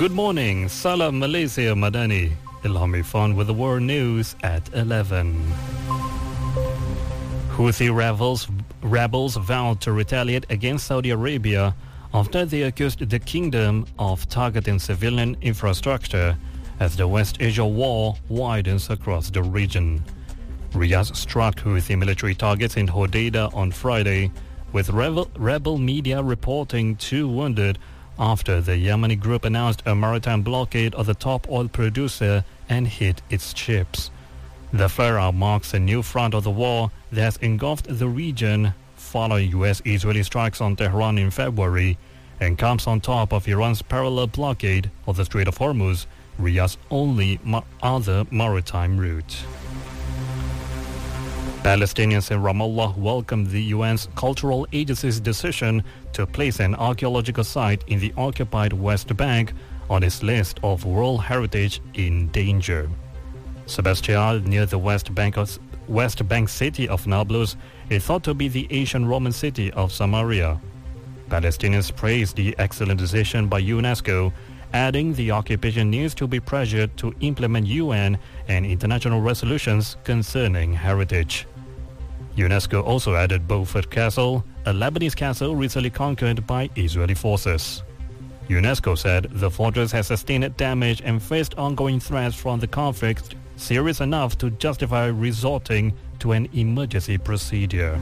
Good morning, Salam Malaysia Madani. Ilham Irfan with the world news at 11. Houthi rebels vowed to retaliate against Saudi Arabia after they accused the kingdom of targeting civilian infrastructure as the West Asia war widens across the region. Riyadh struck Houthi military targets in Hodeidah on Friday, with rebel media reporting 2 wounded after the Yemeni group announced a maritime blockade of the top oil producer and hit its ships. The flare-up marks a new front of the war that has engulfed the region following US-Israeli strikes on Tehran in February and comes on top of Iran's parallel blockade of the Strait of Hormuz, Riyadh's only other maritime route. Palestinians in Ramallah welcomed the UN's Cultural Agency's decision to place an archaeological site in the occupied West Bank on its list of World Heritage in Danger. Sebastian, near the West Bank city of Nablus, is thought to be the ancient Roman city of Samaria. Palestinians praised the excellent decision by UNESCO, adding the occupation needs to be pressured to implement UN and international resolutions concerning heritage. UNESCO also added Beaufort Castle, a Lebanese castle recently conquered by Israeli forces. UNESCO said the fortress has sustained damage and faced ongoing threats from the conflict serious enough to justify resorting to an emergency procedure.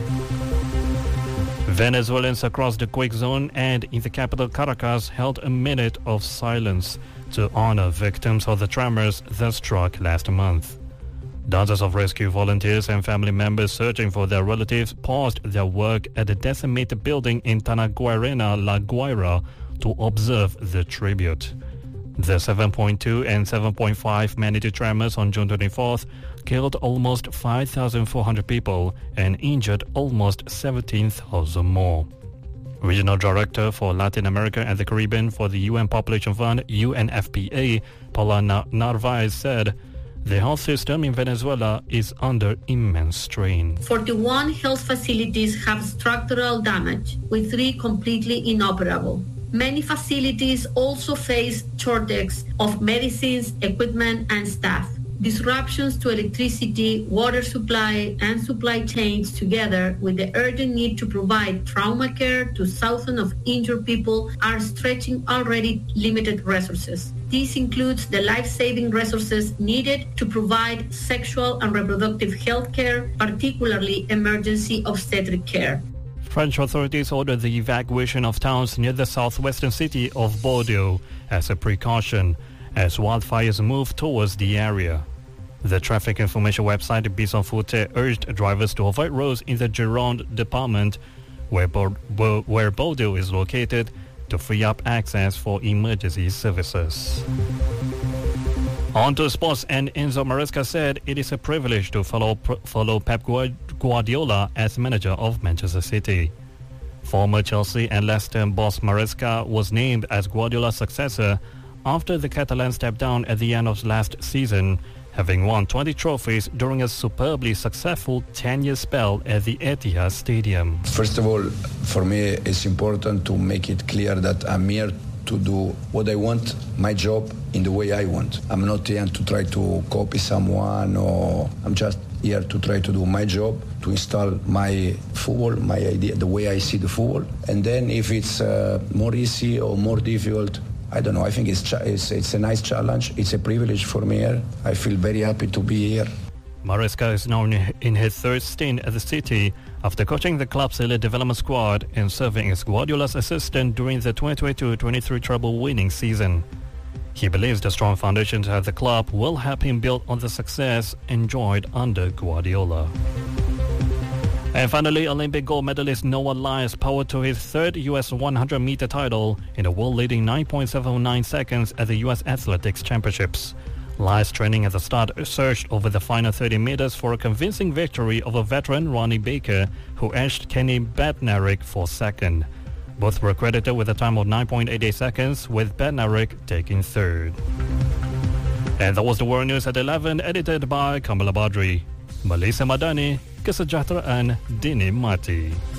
Venezuelans across the quake zone and in the capital Caracas held a minute of silence to honor victims of the tremors that struck last month. Dozens of rescue volunteers and family members searching for their relatives paused their work at the decimated building in Tanaguarena, La Guaira, to observe the tribute. The 7.2 and 7.5 magnitude tremors on June 24th killed almost 5,400 people and injured almost 17,000 more. Regional Director for Latin America and the Caribbean for the UN Population Fund, UNFPA, Paula Narvaez said, the health system in Venezuela is under immense strain. 41 health facilities have structural damage, with 3 completely inoperable. Many facilities also face shortages of medicines, equipment, and staff. Disruptions to electricity, water supply, and supply chains, together with the urgent need to provide trauma care to thousands of injured people, are stretching already limited resources. This includes the life-saving resources needed to provide sexual and reproductive health care, particularly emergency obstetric care. French authorities ordered the evacuation of towns near the southwestern city of Bordeaux as a precaution as wildfires move towards the area. The traffic information website Bison-Futé urged drivers to avoid roads in the Gironde department, where Bordeaux is located, to free up access for emergency services. On to sports, and Enzo Maresca said it is a privilege to follow Pep Guardiola as manager of Manchester City. Former Chelsea and Leicester boss Maresca was named as Guardiola's successor after the Catalan stepped down at the end of last season, having won 20 trophies during a superbly successful 10-year spell at the Etihad Stadium. First of all, for me, it's important to make it clear that I'm here to do what I want, my job, in the way I want. I'm not here to try to copy someone, or I'm just here to try to do my job, to install my football, my idea, the way I see the football. And then if it's more easy or more difficult, I don't know. I think it's a nice challenge. It's a privilege for me here. I feel very happy to be here. Maresca is now in his third stint at the City after coaching the club's elite development squad and serving as Guardiola's assistant during the 2022-23 treble-winning season. He believes the strong foundations at the club will help him build on the success enjoyed under Guardiola. And finally, Olympic gold medalist Noah Lyles powered to his third U.S. 100-meter title in a world-leading 9.79 seconds at the U.S. Athletics Championships. Lyles, training at the start, surged over the final 30 meters for a convincing victory over veteran Ronnie Baker, who edged Kenny Bednarek for second. Both were credited with a time of 9.88 seconds, with Bednarek taking third. And that was the World News at 11, edited by Kamala Badri. Malaysia Madani, Kesejahteraan Dinikmati.